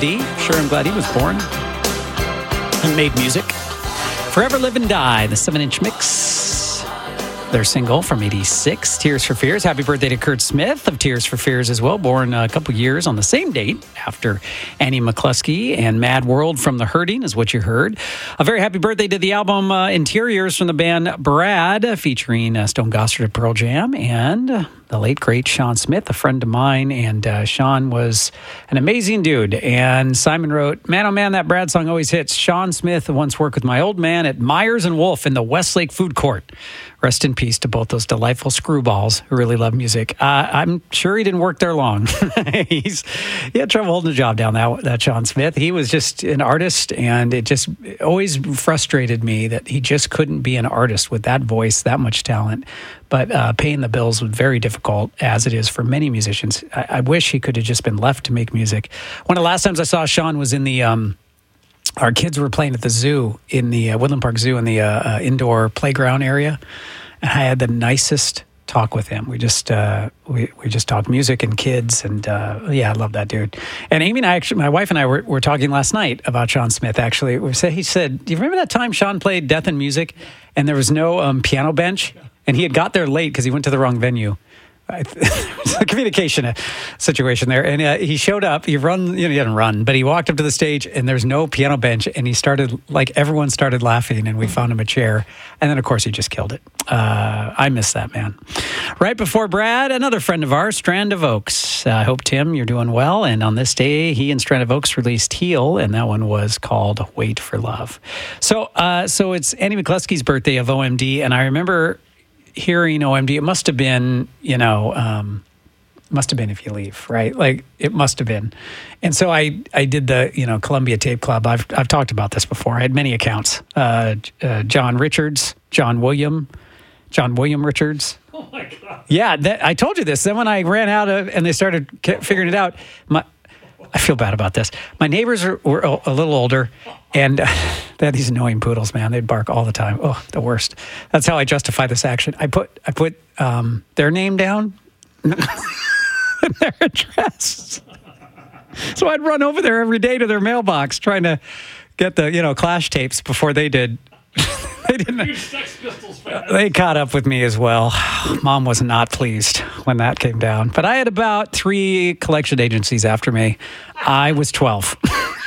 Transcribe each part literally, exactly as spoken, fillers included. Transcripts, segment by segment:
D. Sure, I'm glad he was born and made music. Forever Live and Die, the seven-inch mix. Their single from eighty-six, Tears for Fears. Happy birthday to Kurt Smith of Tears for Fears as well, born a couple years on the same date after Annie McCluskey, and Mad World from The Hurting is what you heard. A very happy birthday to the album uh, Interiors from the band Brad, featuring uh, Stone Gossard of Pearl Jam, and uh, the late, great Sean Smith, a friend of mine. And uh, Sean was an amazing dude. And Simon wrote, man, oh man, that Brad song always hits. Sean Smith once worked with my old man at Myers and Wolf in the Westlake Food Court. Rest in peace to both those delightful screwballs who really love music. Uh, I'm sure he didn't work there long. He's, he had trouble holding a job down, that, that Sean Smith. He was just an artist, and it just always frustrated me that he just couldn't be an artist with that voice, that much talent. But uh, paying the bills was very difficult, as it is for many musicians. I, I wish he could have just been left to make music. One of the last times I saw Sean was in the... Um, Our kids were playing at the zoo, in the uh, Woodland Park Zoo, in the uh, uh, indoor playground area, and I had the nicest talk with him. We just uh, we we just talked music and kids, and uh, yeah, I love that dude. And Amy and I, actually, my wife and I were, were talking last night about Sean Smith. Actually, we said he said, "Do you remember that time Sean played Death and Music, and there was no um, piano bench, and he had got there late because he went to the wrong venue." It's a communication situation there, and uh, he showed up. He run, you know, he didn't run, but he walked up to the stage, and there's no piano bench, and he started like everyone started laughing, and we found him a chair, and then of course he just killed it. Uh, I miss that man. Right before Brad, another friend of ours, Strand of Oaks. Uh, I hope Tim, you're doing well. And on this day, he and Strand of Oaks released Heal, and that one was called Wait for Love. So, uh, so it's Annie McCluskey's birthday of O M D, and I remember hearing O M D, it must have been, you know, um, must have been If You Leave, right? Like, it must have been. And so I, I did the, you know, Columbia Tape Club. I've I've talked about this before. I had many accounts. Uh, uh, John Richards, John William, John William Richards. Oh, my God. Yeah, that, I told you this. Then when I ran out of, and they started figuring it out, my, I feel bad about this. My neighbors were, were a little older, and uh, they had these annoying poodles, man. They'd bark all the time. Oh, the worst. That's how I justify this action. I put I put um, their name down and their address. So I'd run over there every day to their mailbox trying to get the, you know, Clash tapes before they did. They didn't. Sex Pistols fan. They caught up with me as well. Mom was not pleased when that came down. But I had about three collection agencies after me. I was twelve.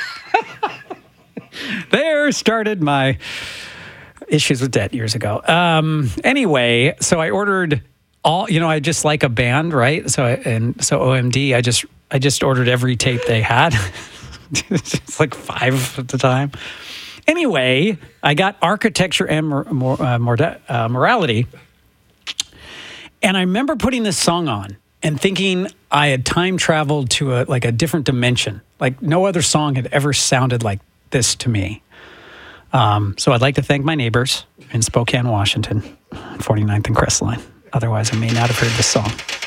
There started my issues with debt years ago. Um, anyway, so I ordered all, you know, I just like a band, right? So, I, and so O M D, I just, I just ordered every tape they had. It's like five at the time. Anyway, I got Architecture and mor- mor- uh, mor- uh, Morality, and I remember putting this song on and thinking I had time traveled to a like a different dimension. Like no other song had ever sounded like this to me. Um, so I'd like to thank my neighbors in Spokane, Washington, forty-ninth and Crestline. Otherwise, I may not have heard this song.